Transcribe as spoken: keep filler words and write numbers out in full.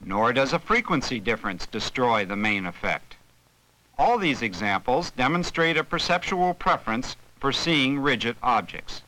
nor does a frequency difference destroy the main effect. All these examples demonstrate a perceptual preference for seeing rigid objects.